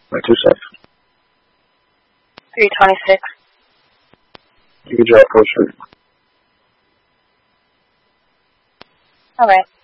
My 2 cents. 326. Good job, Coach. All right.